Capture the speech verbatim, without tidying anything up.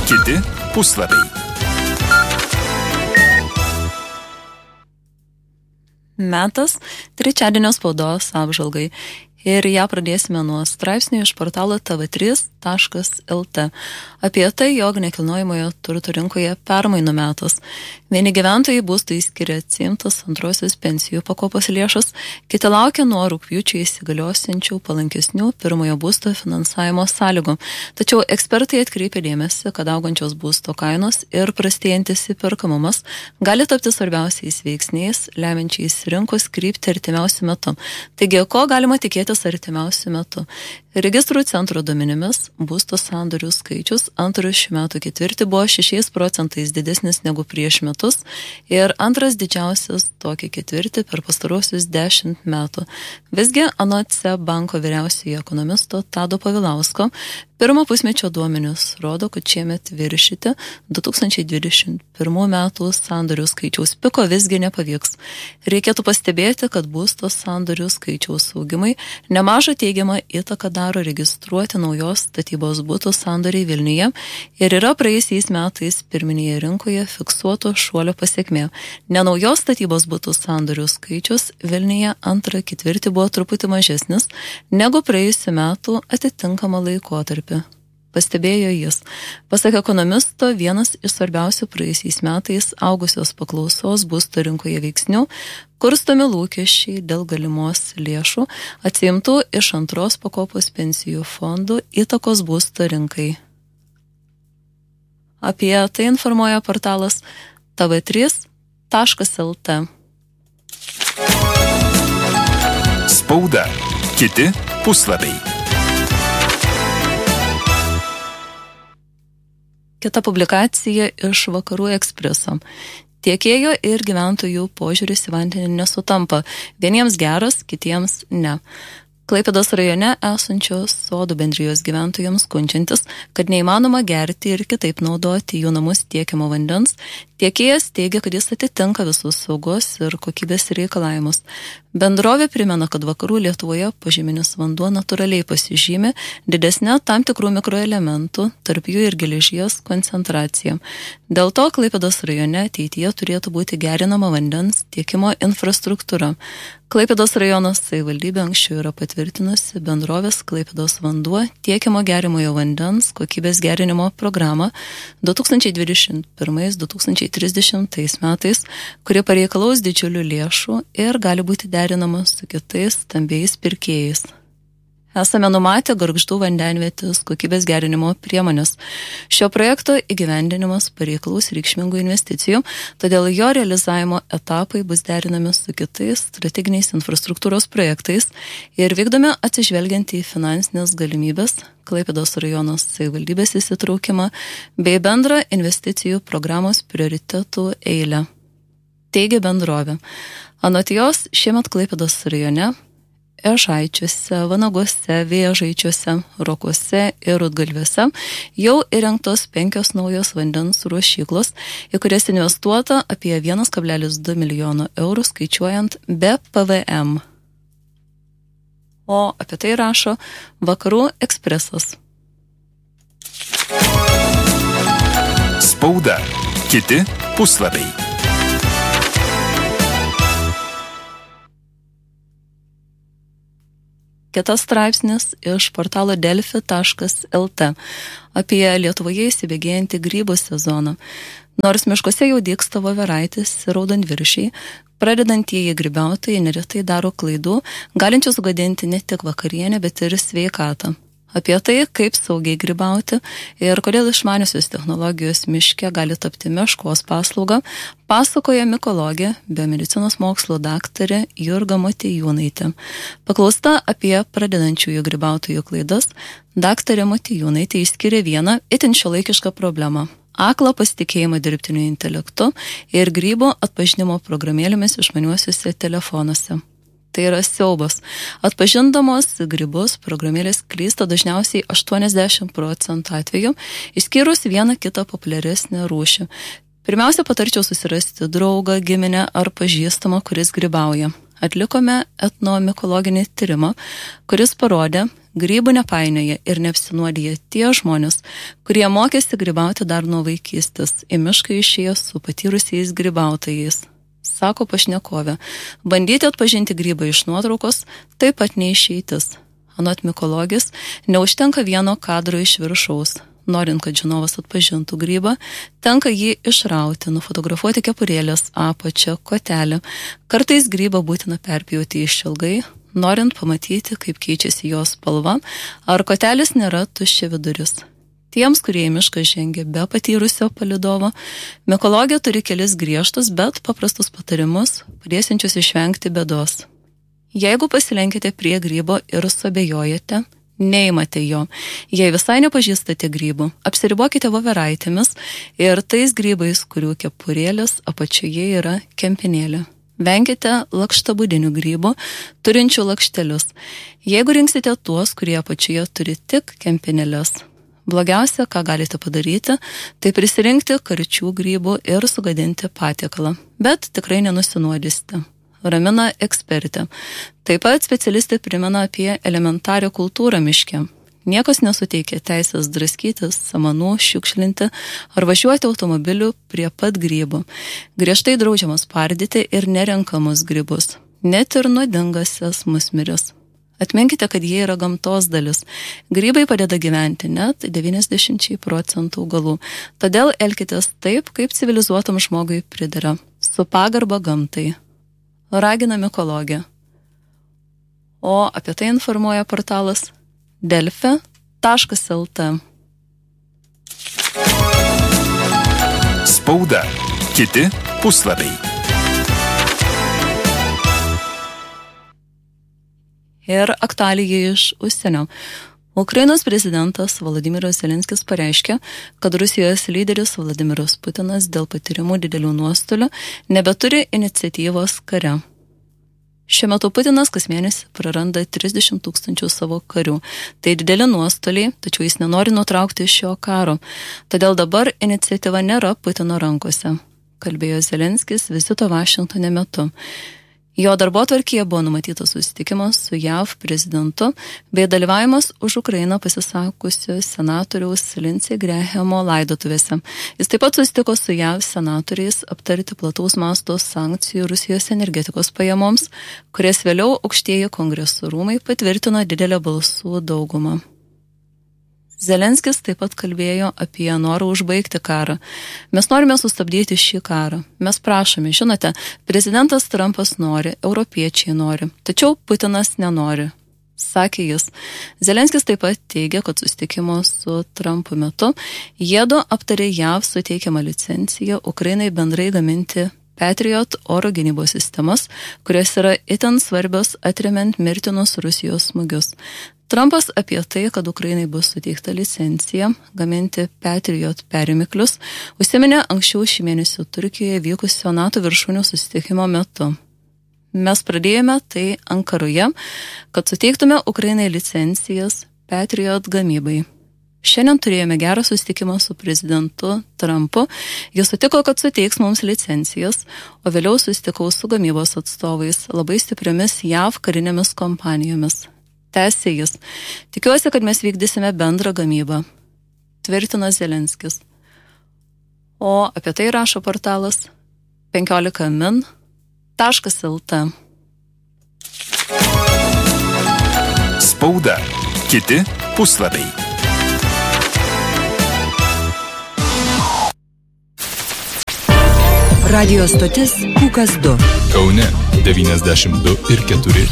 Kiti puslapiai. Metas trečiadienio spaudos apžvalgai. Ir ją pradėsime nuo straipsnių iš portalo t v trys taškas l t apie tai, jog nekilnojamojo turto rinkoje permainų metas. Vieni gyventojai būstui skiria atsiimtas antrosios pensijų pakopos lėšas, kiti laukia nuo rugpjūčio įsigaliosiančių palankesnių pirmojo būsto finansavimo sąlygų. Tačiau ekspertai atkreipia dėmesį, kad augančios būsto kainos ir prastėjantis įperkamumas gali tapti svarbiausiais veiksniais, lemiančiais rinkos kryptį artimiausiu metu. Taigi, ko galima tikėtis artimiausiu metu? Registrų centro duomenimis būsto sandorių skaičius antrą šių metų ketvirtį buvo šešiais procentais didesnis negu prieš metus ir antras didžiausias tokį ketvirtį per pastarosius dešimt metų. Visgi, anot S E B banko vyriausiojo ekonomisto Tado Povilausko, pirmo pusmečio duomenys rodo, kad šiemet viršyti du tūkstančiai dvidešimt pirmų metų sandorių skaičiaus piko visgi nepavyks. Reikėtų pastebėti, kad būsto sandorių skaičiaus augimai nemažą teigiamą įtaką daro registruoti naujos statybos būtų sandoriai Vilniuje ir yra praėjusiais metais pirminėje rinkoje fiksuoto šuolio pasiekmė. Nenaujos statybos būtų sandorių skaičius Vilniuje antrą ketvirtį buvo truputį mažesnis negu praėjusių metų atitinkamą laikotarpį. Pastebėjo jis. Pasak ekonomisto, vienas iš svarbiausių praėjusiais metais augusios paklausos būsto rinkoje veiksnių, kurstomi lūkesčiai dėl galimos lėšų atsiimtų iš antros pakopos pensijų fondų įtakos būsto rinkai. Apie tai informuoja portalas t v trys taškas l t. Spauda. Kiti puslapiai. Kita publikacija iš Vakarų Ekspreso. Tiekėjo ir gyventojų požiūris į vandenį nesutampa. Vieniems geras, kitiems ne. Klaipėdos rajone esančios sodų bendrijos gyventojams skundžiantis, kad neįmanoma gerti ir kitaip naudoti jų namus tiekiamo vandens, tiekėjas teigia, kad jis atitinka visus saugos ir kokybės reikalavimus. Bendrovė primena, kad vakarų Lietuvoje požeminis vanduo natūraliai pasižymi didesnė tam tikrų mikroelementų, tarp jų ir geležies koncentracija. Dėl to Klaipėdos rajone ateityje turėtų būti gerinama vandens tiekimo infrastruktūra. Klaipėdos rajono savivaldybė anksčiau yra patvirtinusi bendrovės Klaipėdos vanduo tiekiamo gerimojo vandens kokybės gerinimo programą du tūkstančiai dvidešimt pirmais - du tūkstančiai trisdešimtais metais, kuri pareikalaus didžiulių lėšų ir gali būti derinama su kitais stambiais pirkėjais. Esame numatę Gargždų vandenvietės kokybės gerinimo priemonės. Šio projekto įgyvendinimas pareikalaus reikšmingų investicijų, todėl jo realizavimo etapai bus derinami su kitais strateginiais infrastruktūros projektais ir vykdomi atsižvelgiant į finansinės galimybės, Klaipėdos rajono savivaldybės įsitraukimą bei bendrą investicijų programos prioritetų eilę. Teigia bendrovė. Anot jos, šiemet Klaipėdos rajone Ežaičiuose, Vanaguose, Vėžaičiuose, Rokuose ir Rudgalviuose jau įrengtos penkios naujos vandens ruošyklos, į kurias investuota apie vienas kablelis du milijono eurų skaičiuojant be P V M. O apie tai rašo Vakarų Ekspresas. Spauda. Kiti puslapiai. Kitas straipsnis iš portalo delfi taškas l t apie Lietuvoje įsibėgėjantį grybų sezoną. Nors miškuose jau dygsta voveraitis ir raudonviršiai, pradedantieji grybautojai neretai daro klaidų, galinčių sugadinti ne tik vakarienę, bet ir sveikatą. Apie tai, kaip saugiai grybauti ir kodėl išmaniosios technologijos miške gali tapti meškos paslauga, pasakoja mikologė, biomedicinos mokslo daktarė Jurga Motiejūnaitė. Paklausta apie pradedančiųjų grybautojų klaidas, daktarė Motiejūnaitė išskiria vieną itin šiuolaikišką problemą – aklą pasitikėjimą dirbtiniu intelektu ir grybų atpažinimo programėlėmis išmaniuosiuose telefonuose. Tai yra siaubas. Atpažindamos grybus, programėlės klysta dažniausiai aštuoniasdešimt procentų atvejų, išskyrus vieną kitą populiaresnę rūšį. Pirmiausia, patarčiau susirasti draugą, giminę ar pažįstamą, kuris grybauja. atlikome etnomikologinį tyrimą, kuris parodė, grybų nepainioja ir neapsinuodija tie žmonės, kurie mokėsi grybauti dar nuo vaikystės, į mišką išėjo su patyrusiais grybautojais. Sako pašnekovė, bandyti atpažinti grybą iš nuotraukos taip pat neišeitis. Anot mikologės, neužtenka vieno kadro iš viršaus. Norint, kad žinovas atpažintų grybą, tenka jį išrauti, nufotografuoti kepurėlės apačią, kotelę. Kartais grybą būtina perpjauti išilgai, norint pamatyti, kaip keičiasi jos spalva, ar kotelis nėra tuščia viduris. Tiems, kurie į mišką žengia be patyrusio palidovo, mikologija turi kelis griežtus, bet paprastus patarimus, padėsiančius išvengti bėdos. Jeigu pasilenkite prie grybo ir suabejojate, neimate jo. Jei visai nepažįstate grybų, apsiribokite voveraitėmis ir tais grybais, kurių kepurėlės apačioje yra kempinėlė. Venkite lakštabudinių grybų, turinčių lakštelius. Jeigu rinksite tuos, kurie apačioje turi tik kempinėlės. Blogiausia, ką galite padaryti, tai prisirinkti karčių grybų ir sugadinti patiekalą. Bet tikrai nenusinuodysite. Ramina ekspertė. Taip pat specialistė primena apie elementarią kultūrą miške. Niekas nesuteikia teisės draskytis, samanų, šiukšlinti ar važiuoti automobiliu prie pat grybų. Griežtai draudžiama spardyti ir nerenkamus grybus, net ir nuodingasias musmirius. Atminkite, kad jie yra gamtos dalis. Grybai padeda gyventi net devyniasdešimt procentų augalų. Todėl elkitės taip, kaip civilizuotam žmogui pridera, su pagarba gamtai. Ragina mikologė. O apie tai informuoja portalas delfi taškas lt. Spauda. Kiti puslapiai. Ir aktualija iš užsienio. Ukrainos prezidentas Volodymyras Zelenskis pareiškė, kad Rusijos lyderis Vladimiras Putinas dėl patyrimų didelių nuostolių nebeturi iniciatyvos kare. Šiuo metu Putinas kas mėnesį praranda trisdešimt tūkstančių savo karių. Tai dideli nuostoliai, tačiau jis nenori nutraukti šio karo. Todėl dabar iniciatyva nėra Putino rankose, kalbėjo Zelenskis vizito Vašingtone metu. Jo darbotvarkėje buvo numatytas susitikimas su J A V prezidentu bei dalyvavimas už Ukrainą pasisakusio senatoriaus Lindsey Grahamo laidotuvėse. Jis taip pat susitiko su J A V senatoriais aptarti plataus masto sankcijų Rusijos energetikos pajamoms, kurias vėliau aukštieji kongreso rūmai patvirtino didelę balsų daugumą. Zelenskis taip pat kalbėjo apie norą užbaigti karą. Mes norime sustabdyti šį karą. Mes prašome, žinote, prezidentas Trumpas nori, europiečiai nori, tačiau Putinas nenori, sakė jis. Zelenskis taip pat teigia, kad susitikimo su Trumpu metu jiedu aptarė J A V suteikiamą licenciją Ukrainai bendrai gaminti Patriot oro gynybos sistemas, kurios yra itin svarbios atremiant mirtinus Rusijos smūgius. Trumpas apie tai, kad Ukrainai bus suteikta licencija gaminti Patriot perimiklius, užsiminė anksčiau šį mėnesį Turkijoje vykusio NATO viršūnių susitikimo metu. Mes pradėjome tai Ankaroje, kad suteiktume Ukrainai licencijas Patriot gamybai. Šiandien turėjome gerą susitikimą su prezidentu Trumpu. Jis sutiko, kad suteiks mums licencijas, o vėliau susitikau su gamybos atstovais, labai stipriomis J A V karinėmis kompanijomis. Tęsė jis. Tikiuosi, kad mes vykdysime bendrą gamybą, tvirtina Zelenskis. O apie tai rašo portalas penkiolika min taškas lt. Spauda. Kiti puslapiai. Radio stotis Pūkas du. Kaune devyniasdešimt du ir keturi